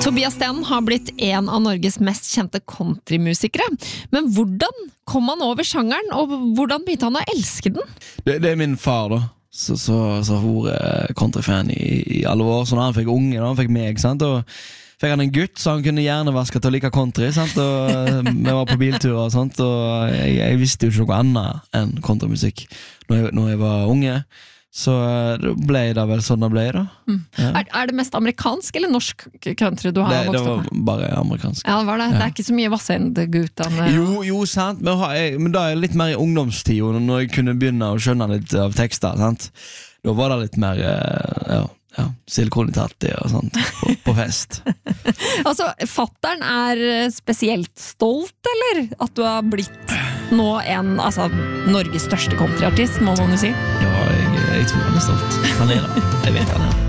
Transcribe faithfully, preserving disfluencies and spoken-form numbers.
Tobias Sten har blitt en av Norges mest kjente countrymusikere. Men hvordan kom han over sjangeren, og hvordan begynte han å elske den? Det, det er min far da, så, så, så hun er countryfan i, i alle år. Så når han fikk unge, da, han fikk meg, sant? Og fikk han en gutt, så han kunne hjernevaske til å like country, sant? Og vi var på bilturer og sånt, og jeg, jeg visste jo ikke noe annet enn countrymusikk når jeg, når jeg var unge. Så det ble det vel sånn det ble da. Mm. Ja. Er, er det mest amerikansk eller norsk country du har det, vokst opp med? Det var bare amerikansk. Ja, det var det. Ja. Det er ikke så mye Vassendgutene. Jo, jo, sant. Men, jeg, men da er jeg litt mer i ungdomstiden, når jeg kunne begynne å skjønne litt av tekster, sant? Da var det litt mer, ja, ja silikonitatti og sånt på, på fest. Altså, fatteren er spesielt stolt, eller? At du har blitt nå en, altså, Norges største countryartist, må man jo si. Ja, jeg, jeg tror han er stolt. Han er det. Jeg vet han er det.